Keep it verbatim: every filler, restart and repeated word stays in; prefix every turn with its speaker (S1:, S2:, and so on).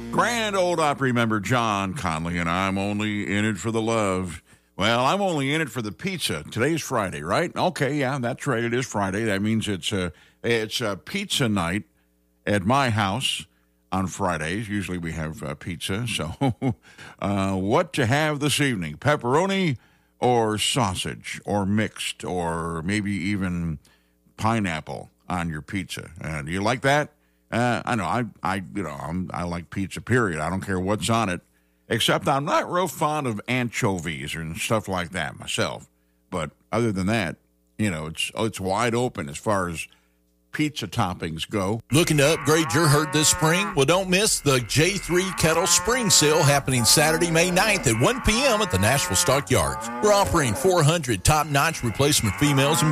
S1: Grand Old Opry member John Conley, and I'm only in it for the love. Well, I'm only in it for the pizza. Today's Friday, right? Okay, yeah, that's right. It is Friday. That means it's a, it's a pizza night at my house on Fridays. Usually we have uh, pizza. So uh, what to have this evening? Pepperoni or sausage or mixed or maybe even pineapple on your pizza. Uh, do you like that? Uh, I know I, I, you know, I'm, I like pizza. Period. I don't care what's on it, except I'm not real fond of anchovies and stuff like that myself. But other than that, you know, it's it's wide open as far as pizza toppings go.
S2: Looking to upgrade your herd this spring? Well, don't miss the J three Kettle Spring Sale happening Saturday, May ninth at one p.m. at the Nashville Stockyards. We're offering four hundred top-notch replacement females and